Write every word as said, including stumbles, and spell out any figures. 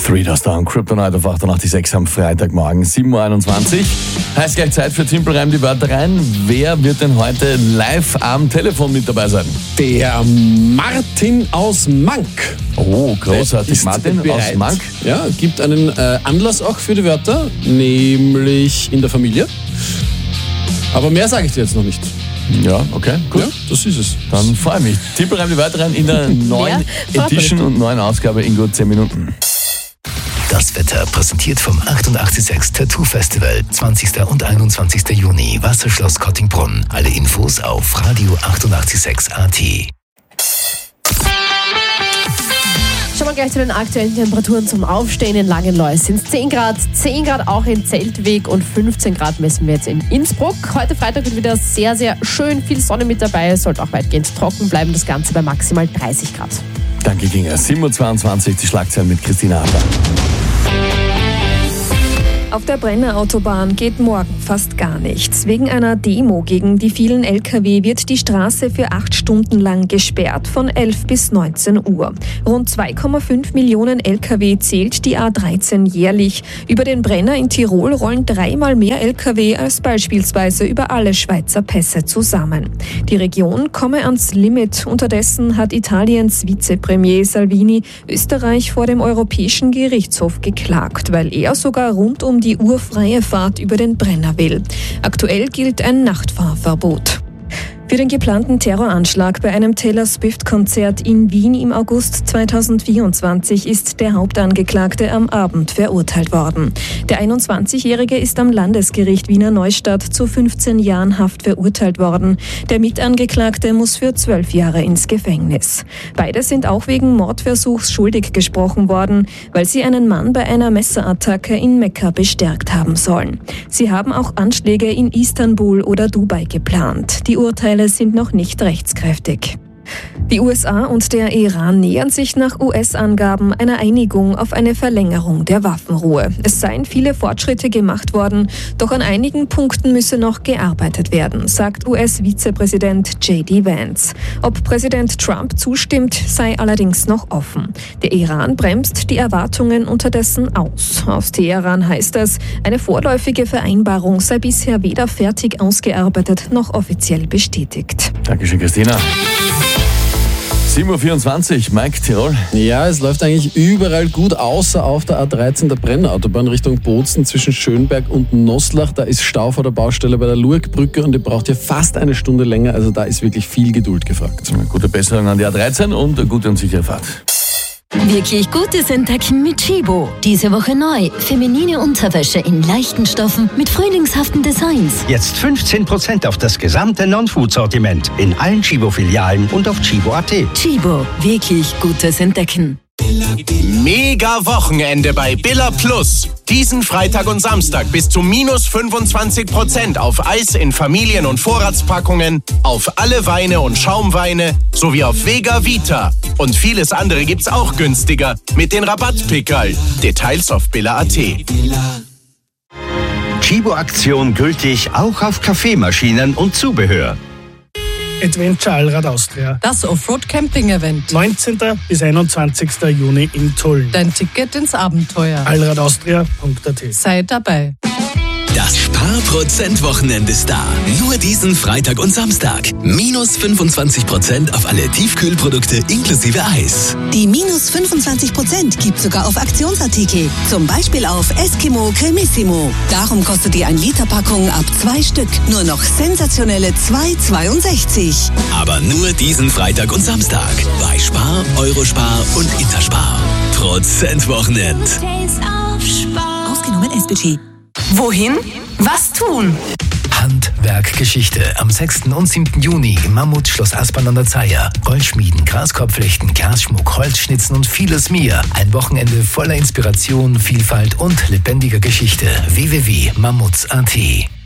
Three Doors Down, Kryptonite auf achtundachtzig Komma sechs am Freitagmorgen, sieben Uhr einundzwanzig. Heißt gleich Zeit für Timpel reimt die Wörter rein. Wer wird denn heute live am Telefon mit dabei sein? Der Martin aus Mank. Oh, großartig. Martin bereit. aus Mank. Ja, gibt einen äh, Anlass auch für die Wörter, nämlich in der Familie. Aber mehr sage ich dir jetzt noch nicht. Ja, okay, gut. Ja, das ist es. Dann freue ich mich. Timpel reimt die Wörter rein in der neuen Edition und neuen Ausgabe in gut zehn Minuten. Das Wetter präsentiert vom achtundachtzig Komma sechs Tattoo Festival, zwanzigsten und einundzwanzigsten Juni, Wasserschloss Kottingbrunn. Alle Infos auf Radio achtundachtzig Komma sechs A T. Schauen wir gleich zu den aktuellen Temperaturen zum Aufstehen. In Langenlois sind es zehn Grad, zehn Grad auch in Zeltweg und fünfzehn Grad messen wir jetzt in Innsbruck. Heute Freitag wird wieder sehr, sehr schön, viel Sonne mit dabei. Es sollte auch weitgehend trocken bleiben, das Ganze bei maximal dreißig Grad. Danke, Kinga. sieben Uhr zweiundzwanzig, die Schlagzeilen mit Christina Adler. Auf der Brenner Autobahn geht morgen fast gar nichts. Wegen einer Demo gegen die vielen L K W wird die Straße für acht Stunden lang gesperrt, von elf bis neunzehn Uhr. Rund zwei Komma fünf Millionen L K W zählt die A dreizehn jährlich. Über den Brenner in Tirol rollen dreimal mehr L K W als beispielsweise über alle Schweizer Pässe zusammen. Die Region komme ans Limit. Unterdessen hat Italiens Vizepremier Salvini Österreich vor dem Europäischen Gerichtshof geklagt, weil er sogar rund um die urfreie Fahrt über den Brenner will. Aktuell gilt ein Nachtfahrverbot. Für den geplanten Terroranschlag bei einem Taylor Swift-Konzert in Wien im August zweitausendvierundzwanzig ist der Hauptangeklagte am Abend verurteilt worden. Der einundzwanzigjährige ist am Landesgericht Wiener Neustadt zu fünfzehn Jahren Haft verurteilt worden. Der Mitangeklagte muss für zwölf Jahre ins Gefängnis. Beide sind auch wegen Mordversuchs schuldig gesprochen worden, weil sie einen Mann bei einer Messerattacke in Mekka bestärkt haben sollen. Sie haben auch Anschläge in Istanbul oder Dubai geplant. Die Urteile sind noch nicht rechtskräftig. Die U S A und der Iran nähern sich nach U S-Angaben einer Einigung auf eine Verlängerung der Waffenruhe. Es seien viele Fortschritte gemacht worden, doch an einigen Punkten müsse noch gearbeitet werden, sagt U S-Vizepräsident J D Vance. Ob Präsident Trump zustimmt, sei allerdings noch offen. Der Iran bremst die Erwartungen unterdessen aus. Aus Teheran heißt es, eine vorläufige Vereinbarung sei bisher weder fertig ausgearbeitet noch offiziell bestätigt. Dankeschön, Christina. sieben Uhr vierundzwanzig, Mike, Tirol. Ja, es läuft eigentlich überall gut, außer auf der A dreizehn der Brennerautobahn Richtung Bozen zwischen Schönberg und Noslach. Da ist Stau vor der Baustelle bei der Lurgbrücke und ihr braucht hier fast eine Stunde länger. Also da ist wirklich viel Geduld gefragt. Gute Besserung an die A dreizehn und eine gute und sichere Fahrt. Wirklich gutes Entdecken mit Chibo. Diese Woche neu. Feminine Unterwäsche in leichten Stoffen mit frühlingshaften Designs. Jetzt fünfzehn Prozent auf das gesamte Non-Food-Sortiment in allen Chibo-Filialen und auf chibo punkt a t. Chibo. Wirklich gutes Entdecken. Mega Wochenende bei Billa Plus. Diesen Freitag und Samstag bis zu minus fünfundzwanzig Prozent auf Eis in Familien- und Vorratspackungen, auf alle Weine und Schaumweine sowie auf Vega Vita. Und vieles andere gibt's auch günstiger mit den Rabattpickerl. Details auf billa punkt a t. Chibo-Aktion gültig auch auf Kaffeemaschinen und Zubehör. Adventure Allrad Austria. Das Offroad-Camping-Event. neunzehnten bis einundzwanzigsten Juni in Tulln. Dein Ticket ins Abenteuer. allradaustria punkt a t. Sei dabei. Das Sparprozent-Wochenende ist da. Nur diesen Freitag und Samstag. Minus fünfundzwanzig Prozent auf alle Tiefkühlprodukte inklusive Eis. Die minus fünfundzwanzig Prozent gibt sogar auf Aktionsartikel. Zum Beispiel auf Eskimo Cremissimo. Darum kostet die ein Liter Packung ab zwei Stück nur noch sensationelle zwei Komma zweiundsechzig. Aber nur diesen Freitag und Samstag. Bei Spar, Eurospar und Interspar. Prozent-Wochenend. Ausgenommen S B G. Wohin? Was tun? Handwerkgeschichte am sechsten und siebten Juni im Mammut Schloss Aspern an der Zeiher. Goldschmieden, Graskorbflechten, Glasschmuck, Holzschnitzen und vieles mehr. Ein Wochenende voller Inspiration, Vielfalt und lebendiger Geschichte. w w w punkt mammuts punkt a t